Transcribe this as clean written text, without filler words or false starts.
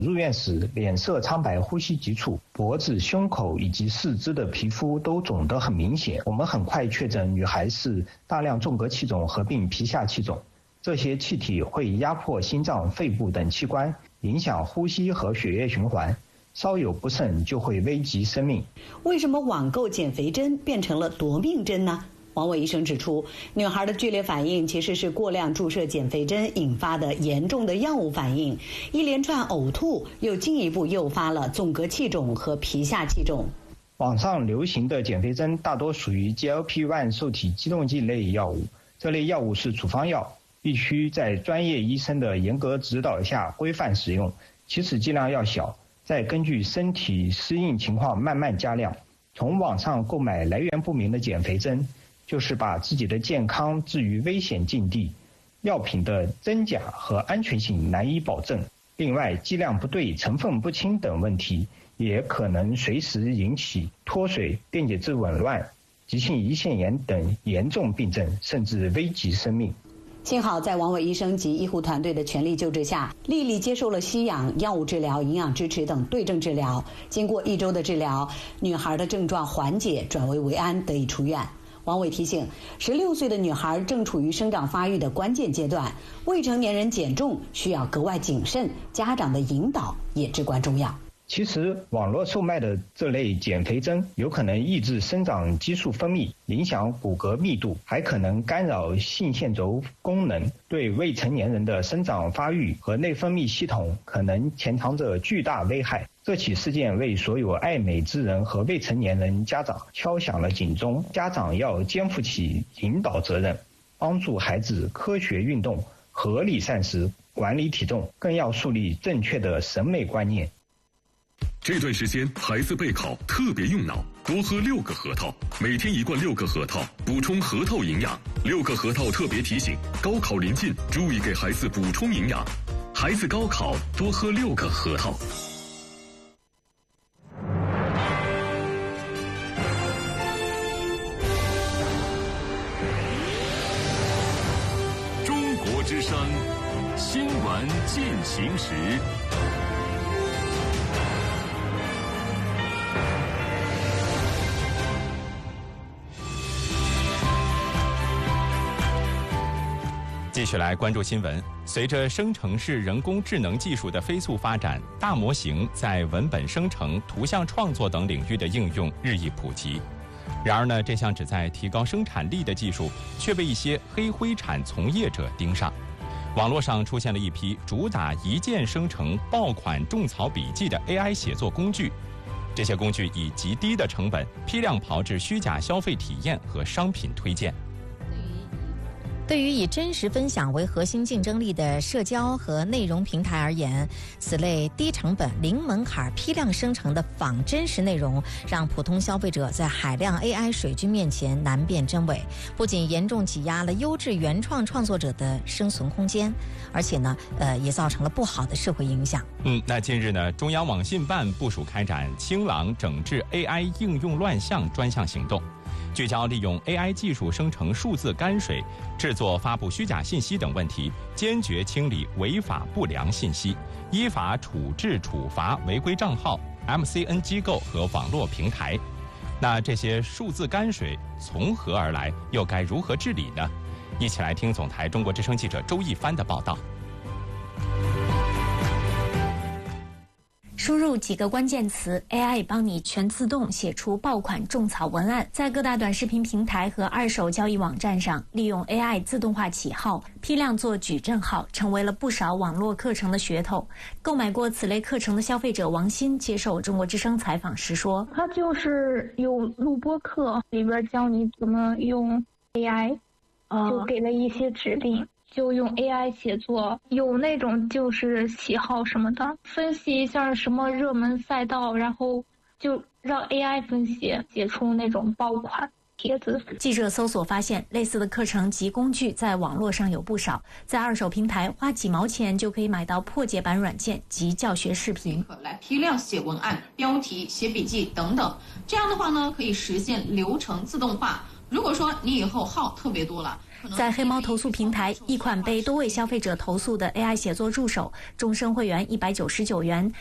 入院时脸色苍白，呼吸急促，脖子、胸口以及四肢的皮肤都肿得很明显。我们很快确诊女孩是大量纵隔气肿合并皮下气肿，这些气体会压迫心脏、肺部等器官，影响呼吸和血液循环，稍有不慎就会危及生命。 为什么网购减肥针变成了夺命针呢？王伟医生指出，女孩的剧烈反应其实是过量注射减肥针引发的严重的药物反应，一连串呕吐又进一步诱发了纵隔气肿和皮下气肿。 网上流行的减肥针大多属于 GLP-1 受体激动剂类药物，这类药物是处方药，必须在专业医生的严格指导下规范使用，起始剂量要小，再根据身体适应情况慢慢加量。从网上购买来源不明的减肥针，就是把自己的健康置于危险境地，药品的真假和安全性难以保证。另外，剂量不对、成分不清等问题，也可能随时引起脱水、电解质紊乱、急性胰腺炎等严重病症，甚至危及生命。 幸好在王伟医生及医护团队的全力救治下，丽丽接受了吸氧、药物治疗、营养支持等对症治疗。经过1周的治疗，女孩的症状缓解，转危为安，得以出院。王伟提醒，16岁的女孩正处于生长发育的关键阶段，未成年人减重需要格外谨慎，家长的引导也至关重要。 其实网络售卖的这类减肥针有可能抑制生长激素分泌，影响骨骼密度，还可能干扰性腺轴功能，对未成年人的生长发育和内分泌系统可能潜藏着巨大危害。这起事件为所有爱美之人和未成年人家长敲响了警钟，家长要肩负起引导责任，帮助孩子科学运动、合理膳食、管理体重，更要树立正确的审美观念。 这段时间孩子备考特别用脑，多喝6个核桃，每天1罐6个核桃，补充核桃营养。6个核桃特别提醒，高考临近，注意给孩子补充营养。孩子高考多喝6个核桃。 中国之声新闻进行时。 继续来关注新闻。随着生成式人工智能技术的飞速发展，大模型在文本生成、图像创作等领域的应用日益普及。然而呢，这项旨在提高生产力的技术却被一些黑灰产从业者盯上。网络上出现了一批主打一键生成爆款种草笔记的 AI 写作工具，这些工具以极低的成本批量炮制虚假消费体验和商品推荐。 对于以真实分享为核心竞争力的社交和内容平台而言，此类低成本、零门槛、批量生成的仿真实内容，让普通消费者在海量 AI 水军面前难辨真伪，不仅严重挤压了优质原创创作者的生存空间，而且呢，也造成了不好的社会影响。 那近日呢，中央网信办部署开展清朗整治 AI 应用乱象专项行动。聚焦利用 AI 技术生成数字泔水、制作、发布虚假信息等问题，坚决清理违法不良信息，依法处置处罚违规账号、MCN 机构和网络平台。那这些数字泔水从何而来，又该如何治理呢？一起来听总台中国之声记者周一帆的报道。 输入几个关键词 ，AI 帮你全自动写出爆款种草文案。在各大短视频平台和二手交易网站上，利用 AI 自动化起号，批量做矩阵号，成为了不少网络课程的噱头。购买过此类课程的消费者王鑫接受中国之声采访时说：“ 他就是有录播课，里边教你怎么用 AI，就给了一些指令。”就用 AI 写作，有那种就是喜好什么的，分析一下什么热门赛道，然后就让 AI 分析，写出那种爆款帖子。 记者搜索发现，类似的课程及工具在网络上有不少，在二手平台花几毛钱就可以买到破解版软件及教学视频， 来批量写文案、标题、写笔记等等。这样的话呢，可以实现流程自动化。如果说你以后号特别多了， 在黑猫投诉平台，一款被多位消费者投诉的 AI 写作助手，终身会员199元，